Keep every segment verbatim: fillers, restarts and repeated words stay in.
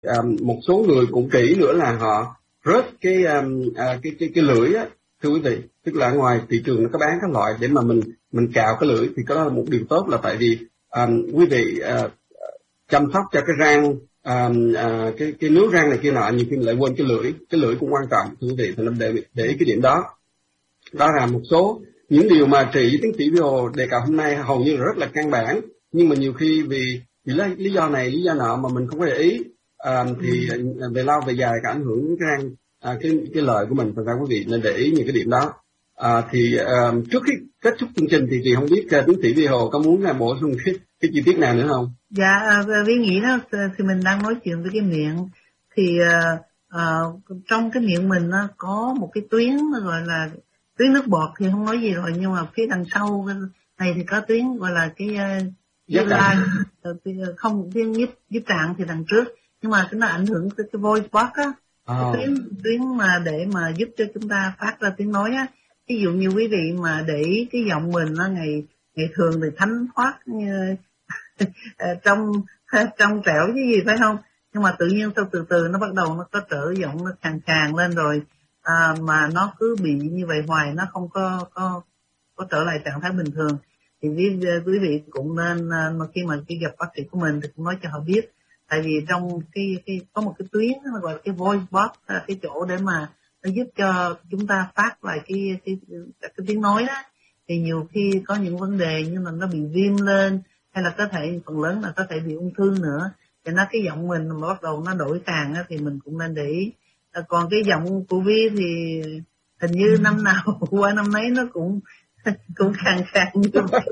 um, một số người cũng kỹ nữa là họ rớt cái um, uh, cái cái cái lưỡi á, thưa quý vị, tức là ngoài thị trường nó có bán các loại để mà mình mình cạo cái lưỡi, thì đó là một điều tốt, là tại vì um, quý vị uh, chăm sóc cho cái răng, um, uh, cái cái nước răng này kia nọ, nhiều khi mình lại quên cái lưỡi, cái lưỡi cũng quan trọng, thưa quý vị, thì nên để để ý cái điểm đó. Đó là một số những điều mà trị tiến sĩ Vio đề cập hôm nay hầu như là rất là căn bản, nhưng mà nhiều khi vì vì lý, lý do này lý do nọ mà mình không có để ý, à, thì về lâu về dài cả ảnh hưởng đến cái răng, à, cái cái lợi của mình. Thành ra quý vị nên để ý những cái điểm đó. À, thì à, trước khi kết thúc chương trình thì chị không biết uh, tiến sĩ Vio có muốn là bổ sung cái, cái chi tiết nào nữa không? Dạ, Vy nghĩ đó, thì mình đang nói chuyện với cái miệng, thì uh, uh, trong cái miệng mình nó có một cái tuyến gọi là tuyến nước bọt, thì không nói gì rồi, nhưng mà phía đằng sau này thì có tuyến gọi là cái uh, lai, không cái nhíp nhíp trạng thì đằng trước, nhưng mà nó ảnh hưởng tới cái voice box á, à. cái tuyến tuyến mà để mà giúp cho chúng ta phát ra tiếng nói á. Ví dụ như quý vị mà để ý cái giọng mình nó ngày ngày thường thì thánh thoát như trong trong trẻo chứ gì, phải không? Nhưng mà tự nhiên sau từ từ nó bắt đầu nó có trở giọng nó khàn khàn lên rồi, à, mà nó cứ bị như vậy hoài, nó không có có có trở lại trạng thái bình thường. Thì quý, quý vị cũng nên mà khi mà khi gặp bác sĩ của mình thì cũng nói cho họ biết, tại vì trong cái cái có một cái tuyến nó gọi là cái voice box, cái chỗ để mà nó giúp cho chúng ta phát lại cái cái cái, cái tiếng nói đó, thì nhiều khi có những vấn đề nhưng mà nó bị viêm lên, hay là có thể phần lớn là có thể bị ung thư nữa, thì nó cái giọng mình mà bắt đầu nó đổi khàn á, thì mình cũng nên để ý. À, còn cái giọng của Vi thì hình như năm nào qua năm nấy nó cũng cũng khàn khàn như vậy.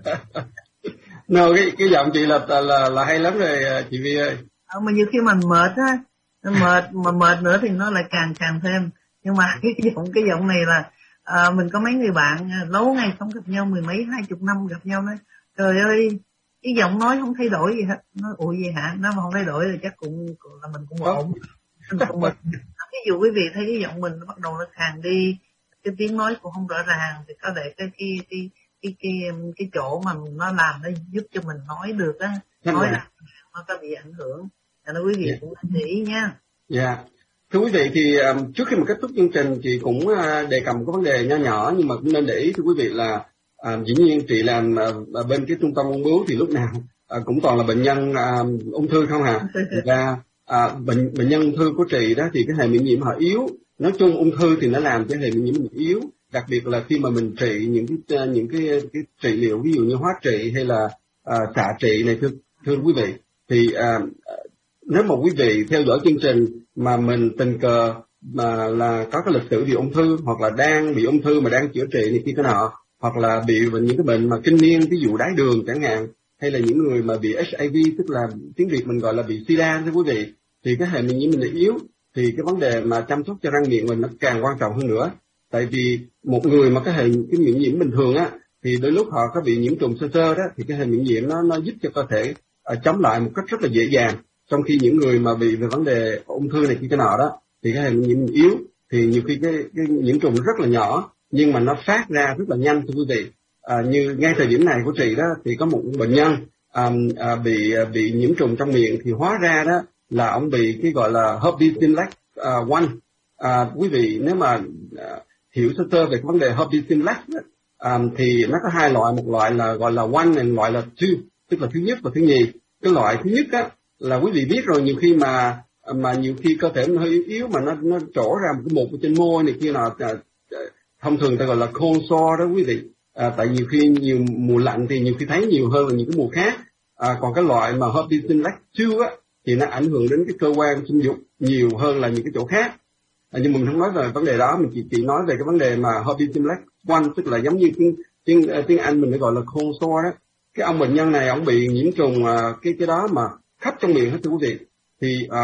No, cái cái giọng chị là là là hay lắm rồi chị Vi ơi. À, mà nhiều khi mình mệt á, mệt mà mệt nữa thì nó lại càng càng thêm. Nhưng mà cái giọng cái giọng này là à, mình có mấy người bạn lâu ngày không gặp nhau, mười mấy hai chục năm gặp nhau, nói trời ơi cái giọng nói không thay đổi gì hết. Nó ủa gì hả? Nó mà không thay đổi thì chắc cũng là mình cũng ổn. Ví dụ quý vị thấy cái giọng mình nó bắt đầu nó khàn đi, cái tiếng nói cũng không rõ ràng, thì có thể cái cái cái cái cái cái chỗ mà nó làm nó giúp cho mình nói được á, nói là nó có bị ảnh hưởng. Cho nên quý vị yeah. cũng để ý nha. Dạ. Yeah. Thưa quý vị, thì um, trước khi mà kết thúc chương trình chị cũng uh, đề cập một cái vấn đề nho nhỏ, nhưng mà cũng nên để ý thưa quý vị là uh, dĩ nhiên chị làm uh, bên cái trung tâm ung bướu thì lúc nào uh, cũng toàn là bệnh nhân uh, ung thư không hả? Và uh, bệnh bệnh nhân ung thư của chị đó thì cái hệ miễn nhiễm họ yếu. Nói chung ung thư thì nó làm cho hệ miễn nhiễm mình yếu, đặc biệt là khi mà mình trị những cái những cái, cái trị liệu ví dụ như hóa trị hay là uh, xạ trị này, thưa thưa quý vị, thì uh, nếu mà quý vị theo dõi chương trình mà mình tình cờ mà là có cái lịch sử bị ung thư, hoặc là đang bị ung thư mà đang chữa trị này kia cái nọ, hoặc là bị những cái bệnh mà kinh niên, ví dụ đái đường chẳng hạn, hay là những người mà bị hát i vê, tức là tiếng Việt mình gọi là bị sida, thưa quý vị, thì cái hệ miễn nhiễm mình yếu, thì cái vấn đề mà chăm sóc cho răng miệng mình nó càng quan trọng hơn nữa. Tại vì một người mà cái hệ cái miễn nhiễm bình thường á, thì đôi lúc họ có bị nhiễm trùng sơ sơ đó, thì cái hệ miễn nhiễm nó nó giúp cho cơ thể uh, chống lại một cách rất là dễ dàng. Trong khi những người mà bị về vấn đề ung thư này kia cái nọ đó, thì cái hệ miễn nhiễm yếu, thì nhiều khi cái, cái nhiễm trùng rất là nhỏ nhưng mà nó phát ra rất là nhanh, thưa quý vị. À, như ngay thời điểm này của chị đó, thì có một bệnh nhân à, à, bị bị nhiễm trùng trong miệng, thì hóa ra đó là ông bị cái gọi là herpes simplex one. À, quý vị nếu mà à, hiểu sơ sơ về cái vấn đề herpes simplex đó, à, thì nó có hai loại, một loại là gọi là one, và loại là two, tức là thứ nhất và thứ nhì. Cái loại thứ nhất á là quý vị biết rồi, nhiều khi mà mà nhiều khi cơ thể nó hơi yếu yếu mà nó nó trổ ra một cái mụn trên môi này kia nào, à, thông thường ta gọi là cold sore đó quý vị. À, tại nhiều khi nhiều mùa lạnh thì nhiều khi thấy nhiều hơn là những cái mùa khác. À, còn cái loại mà herpes simplex two á thì nó ảnh hưởng đến cái cơ quan sinh dục nhiều hơn là những cái chỗ khác. À, nhưng mình không nói về vấn đề đó, mình chỉ chỉ nói về cái vấn đề mà herpes simplex one, tức là giống như tiếng tiếng tiếng Anh mình gọi là cold sore đó. Cái ông bệnh nhân này ông bị nhiễm trùng à, cái cái đó mà khắp trong miệng hết, thưa quý vị. Thì à,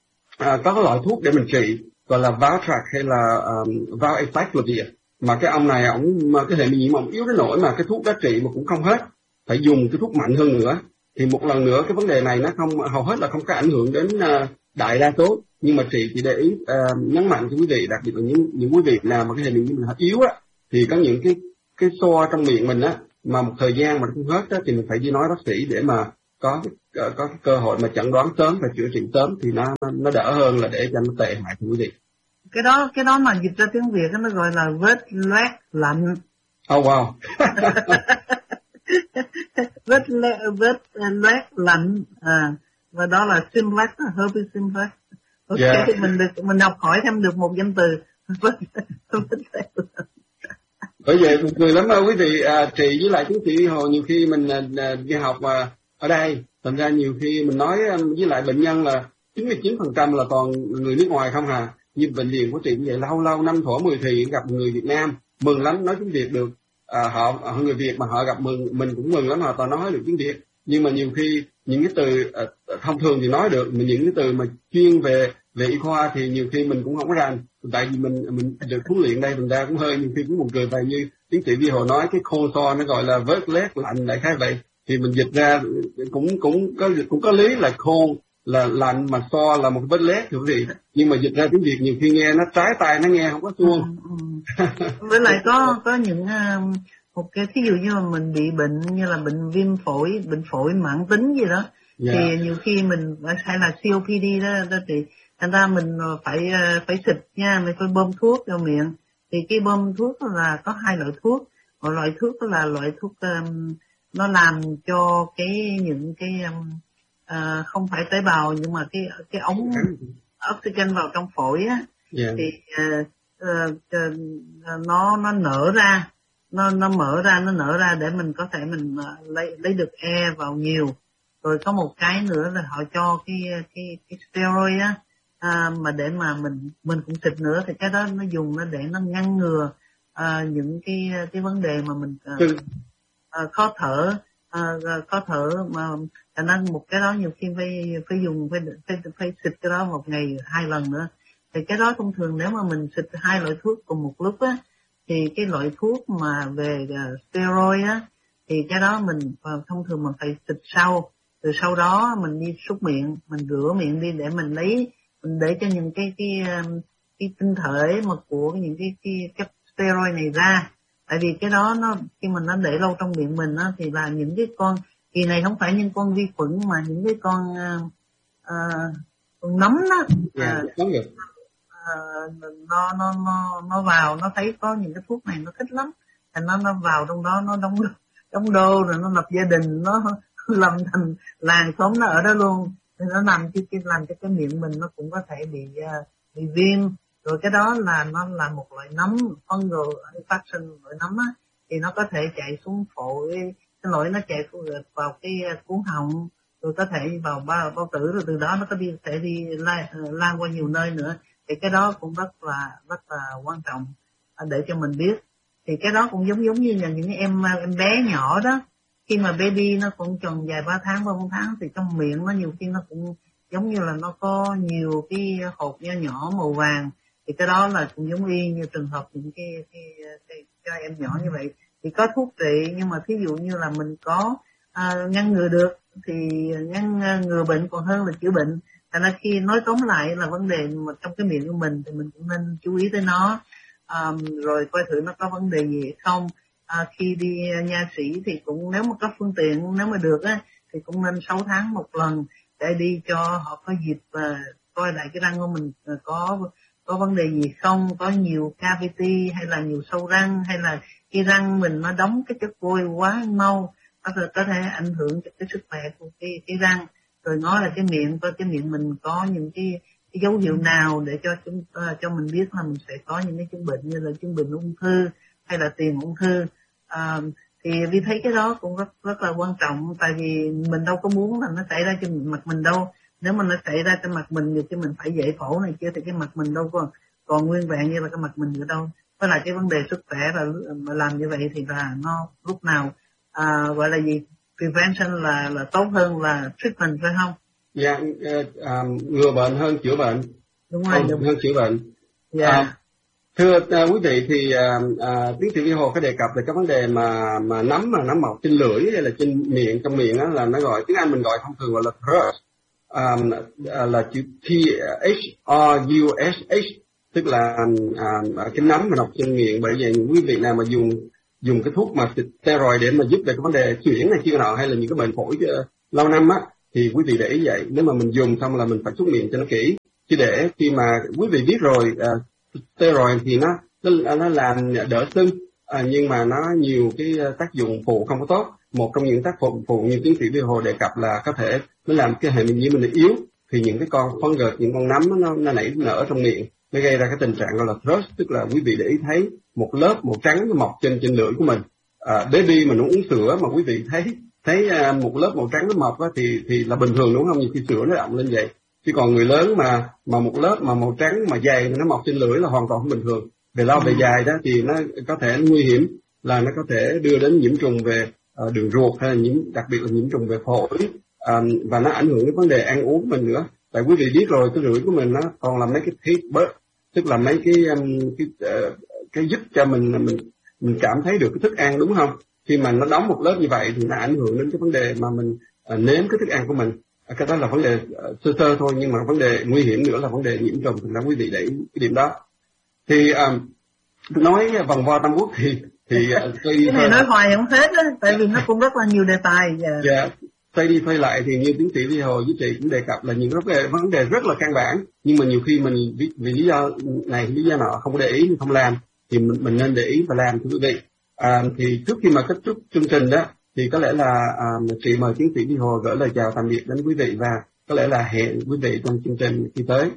à, có cái loại thuốc để mình trị gọi là Valtrex hay là um, Valacyclovir, mà cái ông này ông mà cái hệ miễn nhiễm ông yếu đến nỗi mà cái thuốc đó trị mà cũng không hết, phải dùng cái thuốc mạnh hơn nữa. Thì một lần nữa cái vấn đề này nó không hầu hết là không có ảnh hưởng đến uh, đại đa số, nhưng mà chị chỉ để ý uh, nhấn mạnh cho quý vị, đặc biệt là những những quý vị nào mà cái hệ miễn nhiễm mình yếu á, thì có những cái cái xoa trong miệng mình á mà một thời gian mà không hết á, thì mình phải đi nói bác sĩ để mà có có cái cơ hội mà chẩn đoán sớm và chữa trị sớm thì nó nó đỡ hơn là để cho nó tệ hại, thưa quý vị. Cái đó cái đó mà dịch ra tiếng Việt nó gọi là vết loét lạnh. Oh wow. vết lé, vết loét lạnh à, và đó là simplex, herpes simplex. Ok, yeah. mình được mình học hỏi thêm được một danh từ. Bởi vậy người lắm quý vị, à, trị với lại chứng chỉ Hồ nhiều khi mình à, đi học mà ở đây, thành ra nhiều khi mình nói với lại bệnh nhân là chín mươi chín phần trăm là toàn người nước ngoài không hà. Như bệnh viện của chị như vậy, lâu lâu năm thổ mười thì gặp người Việt Nam mừng lắm, nói tiếng Việt được. À, họ người Việt mà họ gặp mừng mình cũng mừng lắm, họ toàn nói được tiếng Việt. Nhưng mà nhiều khi những cái từ à, thông thường thì nói được, mà những cái từ mà chuyên về về y khoa thì nhiều khi mình cũng không có rành. Tại vì mình mình được huấn luyện đây, mình ra cũng hơi nhiều khi cũng buồn cười. Vậy như tiến sĩ Vi Hồ nói cái cold sore nó gọi là vết loét lạnh đại khái vậy, thì mình dịch ra cũng cũng có cũng có lý là cold là lạnh, mà so là một vết loét thưa quý vị. Nhưng mà dịch ra tiếng Việt nhiều khi nghe nó trái tai, nó nghe không có suông. Ừ, ừ. Với lại có có những uh, một cái thí dụ như mà mình bị bệnh như là bệnh viêm phổi, bệnh phổi mãn tính gì đó, yeah. Thì nhiều khi mình hay là xê ô pê đê đó, đó thì thành ra mình phải phải xịt nha, mình phải bơm thuốc vào miệng. Thì cái bơm thuốc là có hai loại thuốc. Một loại thuốc là loại thuốc um, nó làm cho cái những cái um, uh, không phải tế bào nhưng mà cái cái ống oxygen vào trong phổi á, yeah. Thì uh, uh, uh, nó nó nở ra, nó nó mở ra, nó nở ra để mình có thể mình uh, lấy lấy được air vào nhiều. Rồi có một cái nữa là họ cho cái cái cái steroid á. À, mà để mà mình mình cũng xịt nữa, thì cái đó nó dùng nó để nó ngăn ngừa à, những cái cái vấn đề mà mình à, à, khó thở à, khó thở mà cho nên một cái đó nhiều khi phải phải dùng phải phải, phải xịt cái đó một ngày hai lần nữa. Thì cái đó thông thường nếu mà mình xịt hai loại thuốc cùng một lúc á, thì cái loại thuốc mà về uh, steroid á thì cái đó mình uh, thông thường mình phải xịt sau, từ sau đó mình đi súc miệng, mình rửa miệng đi để mình lấy mình để cho những cái cái cái tinh thể mà của những cái cái chất steroid này ra. Tại vì cái đó nó khi mà nó để lâu trong miệng mình á thì là những cái con kỳ này không phải những con vi khuẩn mà những cái con uh, uh, con nấm đó, yeah, uh, uh, nó nó nó nó vào, nó thấy có những cái thuốc này nó thích lắm, thành nó nó vào trong đó, nó đóng đóng đô rồi nó lập gia đình, nó làm thành làng xóm nó ở đó luôn. Thì nó làm cho cái làm cho cái miệng mình nó cũng có thể bị uh, bị viêm. Rồi cái đó là nó là một loại nấm fungal infection, loại nấm á, thì nó có thể chạy xuống phổi, cái lỗi nó chạy vào cái cuống họng, rồi có thể vào bao, bao tử, rồi từ đó nó có đi sẽ đi lan, lan qua nhiều nơi nữa. Thì cái đó cũng rất là rất là quan trọng để cho mình biết. Thì cái đó cũng giống giống như là những em em bé nhỏ đó, khi mà baby nó cũng chừng vài ba tháng, ba bốn tháng thì trong miệng nó nhiều khi nó cũng giống như là nó có nhiều cái hột nho nhỏ màu vàng. Thì cái đó là cũng giống y như trường hợp những cái, cái, cái cho em nhỏ như vậy. Thì có thuốc trị, nhưng mà thí dụ như là mình có à, ngăn ngừa được thì ngăn ngừa bệnh còn hơn là chữa bệnh. Thành ra khi nói tóm lại là vấn đề mà trong cái miệng của mình thì mình cũng nên chú ý tới nó, à, rồi coi thử nó có vấn đề gì không. À, khi đi nha sĩ thì cũng nếu mà có phương tiện, nếu mà được á thì cũng nên sáu tháng một lần để đi cho họ có dịp uh, coi lại cái răng của mình uh, có có vấn đề gì không, có nhiều cavity hay là nhiều sâu răng, hay là cái răng mình nó đóng cái chất vôi quá mau, có thể có thể ảnh hưởng cho cái sức khỏe của cái cái răng. Rồi nói là cái miệng, coi cái miệng mình có những cái, cái dấu hiệu nào để cho chúng uh, cho mình biết là mình sẽ có những cái chứng bệnh như là chứng bệnh ung thư hay là tiền ung thư. À, thì vì thấy cái đó cũng rất rất là quan trọng, tại vì mình đâu có muốn là nó xảy ra trên mặt mình đâu. Nếu mà nó xảy ra trên mặt mình thì cái mình phải giải phẫu này kia thì cái mặt mình đâu còn còn nguyên vẹn như là cái mặt mình nữa đâu. Với lại cái vấn đề sức khỏe là mà làm như vậy thì là nó lúc nào à, gọi là gì, prevention là là tốt hơn là treatment, phải không? Dạ, yeah, uh, ngừa bệnh hơn chữa bệnh. Đúng rồi, hơn, hơn chữa bệnh. Dạ. Yeah. Uh, Thưa uh, quý vị, thì uh, uh, tiến sĩ Vi Hồ có đề cập về cái vấn đề mà mà nấm mà nấm mọc trên lưỡi hay là trên miệng, trong miệng á, là nó gọi tiếng Anh mình gọi thông thường gọi là thrush, um, uh, là chữ T H R U S H, tức là uh, cái nấm mà mọc trên miệng. Bởi vậy quý vị nào mà dùng dùng cái thuốc mà steroid để mà giúp về cái vấn đề chuyển này kia nọ, hay là những cái bệnh phổi lâu năm á, thì quý vị để ý vậy, nếu mà mình dùng xong là mình phải súc miệng cho nó kỹ, chứ để khi mà quý vị biết rồi uh, steroid thì nó nó, nó làm đỡ sưng, à, nhưng mà nó nhiều cái tác dụng phụ không có tốt. Một trong những tác dụng phụ như tiến sĩ Vy Hồ đề cập là có thể nó làm cái hệ miễn nhiễm mình yếu, thì những cái con fungus, những con nấm nó, nó nảy nở trong miệng, nó gây ra cái tình trạng gọi là thrush, tức là quý vị để ý thấy một lớp màu trắng nó mọc trên trên lưỡi của mình. À, baby mà nó uống sữa mà quý vị thấy thấy à, một lớp màu trắng nó mọc á, thì thì là bình thường đúng không? Nhiều khi sữa nó đọng lên vậy. Chứ còn người lớn mà mà một lớp mà màu trắng mà dày nó mọc trên lưỡi là hoàn toàn không bình thường. Về lâu về dài đó thì nó có thể nguy hiểm, là nó có thể đưa đến nhiễm trùng về uh, đường ruột, hay là nhiễm, đặc biệt là nhiễm trùng về phổi, um, và nó ảnh hưởng đến vấn đề ăn uống của mình nữa. Tại quý vị biết rồi, cái rưỡi của mình nó còn là mấy cái thít bớt, tức là mấy cái um, cái uh, cái giúp cho mình mình mình cảm thấy được cái thức ăn, đúng không? Khi mà nó đóng một lớp như vậy thì nó ảnh hưởng đến cái vấn đề mà mình uh, nếm cái thức ăn của mình. Uh, cái đó là vấn đề uh, sơ sơ thôi, nhưng mà vấn đề nguy hiểm nữa là vấn đề nhiễm trùng, thì là quý vị để ý cái điểm đó. Thì um, nói vòng vo Tam Quốc thì thì uh, cái này nói hoài không hết á, tại vì nó cũng rất là nhiều đề tài. Dạ. Yeah. Xoay đi xoay lại thì như tiến sĩ Vy Hồ với chị cũng đề cập là những vấn đề vấn đề rất là căn bản, nhưng mà nhiều khi mình vì, vì lý do này lý do nọ không để ý, không làm, thì mình, mình nên để ý và làm, thưa quý vị. À, thì trước khi mà kết thúc chương trình đó thì có lẽ là à, chị mời tiến sĩ Vy Hồ gửi lời chào tạm biệt đến quý vị, và có lẽ là hẹn quý vị trong chương trình kỳ tới.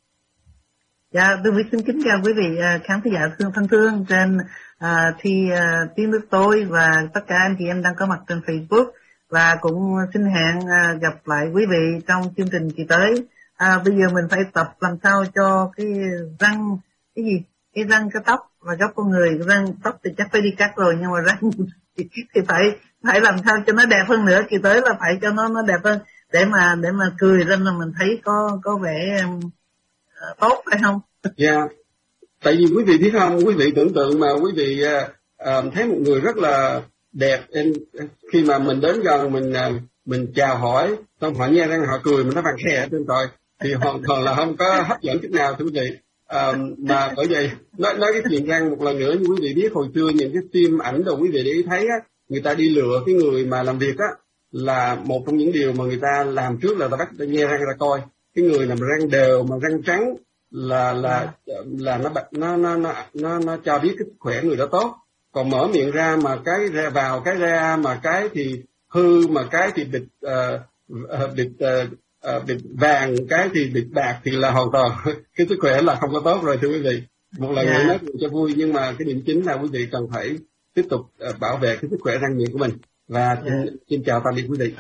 Dạ, tôi xin kính chào quý vị khán giả thương thân thương trên uh, thì uh, tiếng nước tôi và tất cả anh chị em đang có mặt trên Facebook, và cũng xin hẹn uh, gặp lại quý vị trong chương trình kỳ tới. Uh, bây giờ mình phải tập làm sao cho cái răng cái gì cái răng cái tóc và góc con người, răng tóc thì chắc phải đi cắt rồi, nhưng mà răng thì, thì phải phải làm sao cho nó đẹp hơn nữa. Kỳ tới là phải cho nó nó đẹp hơn để mà để mà cười lên là mình thấy có có vẻ um, tốt phải không? Dạ, yeah. Tại vì quý vị biết không, quý vị tưởng tượng mà quý vị uh, uh, thấy một người rất là đẹp, khi mà mình đến gần mình uh, mình chào hỏi, xong họ nhe răng họ cười, mình nói vàng khè trên trời, thì hoàn toàn là không có hấp dẫn chút nào, thưa quý vị. Uh, mà bởi vậy nói nói cái chuyện răng một lần nữa, như quý vị biết hồi xưa những cái phim ảnh đồ quý vị để ý thấy á, người ta đi lừa cái người mà làm việc á, là một trong những điều mà người ta làm trước là ta bắt ta nhe răng ra coi cái người làm răng đều mà răng trắng là là là nó nó nó nó nó nó cho biết cái sức khỏe người đó tốt. Còn mở miệng ra mà cái ra vào cái ra mà cái thì hư, mà cái thì bịt uh, bịt uh, uh, bịt vàng, cái thì bịt bạc, thì là hoàn toàn cái sức khỏe là không có tốt rồi, thưa quý vị. Một lần nữa nói cho vui, nhưng mà cái điểm chính là quý vị cần phải tiếp tục uh, bảo vệ cái sức khỏe răng miệng của mình. Và xin, yeah. xin chào tạm biệt quý vị.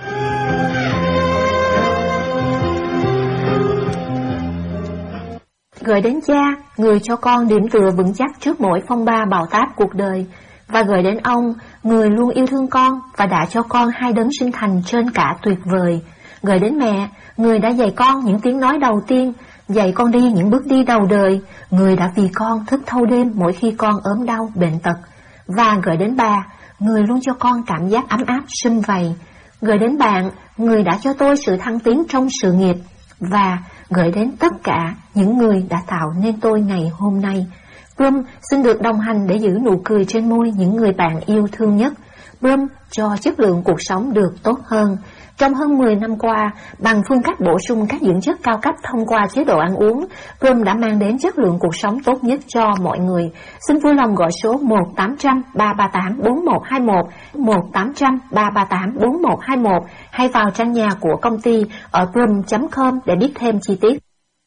Gửi đến cha, người cho con điểm tựa vững chắc trước mỗi phong ba bão táp cuộc đời. Và gửi đến ông, người luôn yêu thương con và đã cho con hai đấng sinh thành trên cả tuyệt vời. Gửi đến mẹ, người đã dạy con những tiếng nói đầu tiên, dạy con đi những bước đi đầu đời, người đã vì con thức thâu đêm mỗi khi con ốm đau, bệnh tật. Và gửi đến bà, người luôn cho con cảm giác ấm áp sum vầy. Gửi đến bạn, người đã cho tôi sự thăng tiến trong sự nghiệp. Và gửi đến tất cả những người đã tạo nên tôi ngày hôm nay. Plum xin được đồng hành để giữ nụ cười trên môi những người bạn yêu thương nhất. Plum cho chất lượng cuộc sống được tốt hơn. Trong hơn mười năm qua, bằng phương cách bổ sung các dưỡng chất cao cấp thông qua chế độ ăn uống, Plum đã mang đến chất lượng cuộc sống tốt nhất cho mọi người. Xin vui lòng gọi số một tám trăm ba ba tám bốn một hai một, một tám trăm ba ba tám bốn một hai một, hay vào trang nhà của công ty ở plum chấm com để biết thêm chi tiết.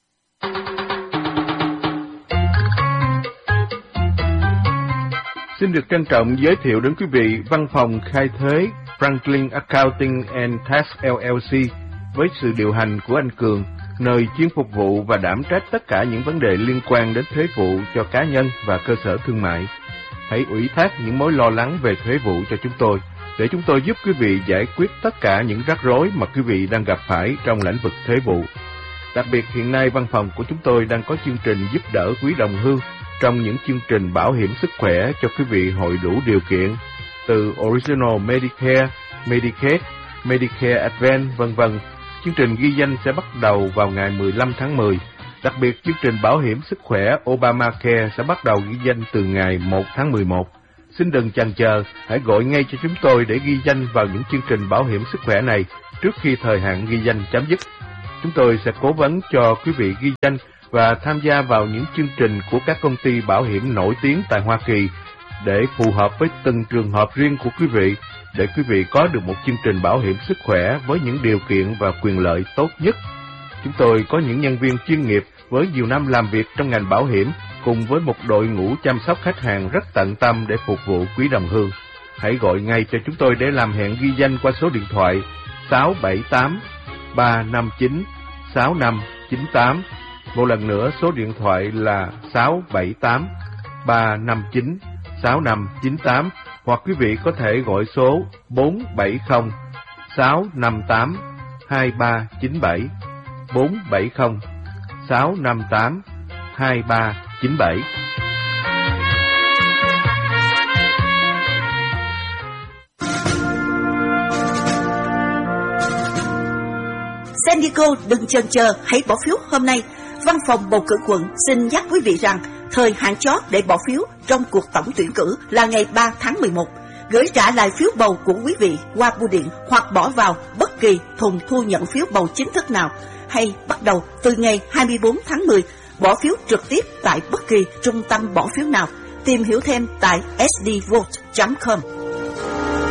Xin được trân trọng giới thiệu đến quý vị văn phòng khai thuế Franklin Accounting and Tax lờ lờ xê với sự điều hành của anh Cường, nơi chuyên phục vụ và đảm trách tất cả những vấn đề liên quan đến thuế vụ cho cá nhân và cơ sở thương mại. Hãy ủy thác những mối lo lắng về thuế vụ cho chúng tôi, để chúng tôi giúp quý vị giải quyết tất cả những rắc rối mà quý vị đang gặp phải trong lĩnh vực thuế vụ. Đặc biệt hiện nay văn phòng của chúng tôi đang có chương trình giúp đỡ quý đồng hương trong những chương trình bảo hiểm sức khỏe cho quý vị hội đủ điều kiện, từ Original Medicare, Medicaid, Medicare Advance, vân vân. Chương trình ghi danh sẽ bắt đầu vào ngày mười lăm tháng mười. Đặc biệt, chương trình bảo hiểm sức khỏe Obamacare sẽ bắt đầu ghi danh từ ngày một tháng mười một. Xin đừng chần chờ, hãy gọi ngay cho chúng tôi để ghi danh vào những chương trình bảo hiểm sức khỏe này trước khi thời hạn ghi danh chấm dứt. Chúng tôi sẽ cố vấn cho quý vị ghi danh và tham gia vào những chương trình của các công ty bảo hiểm nổi tiếng tại Hoa Kỳ để phù hợp với từng trường hợp riêng của quý vị, để quý vị có được một chương trình bảo hiểm sức khỏe với những điều kiện và quyền lợi tốt nhất. Chúng tôi có những nhân viên chuyên nghiệp với nhiều năm làm việc trong ngành bảo hiểm, cùng với một đội ngũ chăm sóc khách hàng rất tận tâm để phục vụ quý đồng hương. Hãy gọi ngay cho chúng tôi để làm hẹn ghi danh qua số điện thoại sáu bảy tám ba năm chín sáu năm chín tám. Một lần nữa, số điện thoại là sáu bảy tám ba năm chín sáu năm chín tám, hoặc quý vị có thể gọi số bốn bảy không sáu năm tám hai ba chín bảy, bốn bảy không sáu năm tám hai ba chín bảy. San Diego đừng chần chờ, hãy bỏ phiếu hôm nay. Văn phòng bầu cử quận xin nhắc quý vị rằng thời hạn chót để bỏ phiếu trong cuộc tổng tuyển cử là ngày ba tháng mười một. Gửi trả lại phiếu bầu của quý vị qua bưu điện hoặc bỏ vào bất kỳ thùng thu nhận phiếu bầu chính thức nào, hay bắt đầu từ ngày hai mươi bốn tháng mười, bỏ phiếu trực tiếp tại bất kỳ trung tâm bỏ phiếu nào. Tìm hiểu thêm tại s d vote chấm com.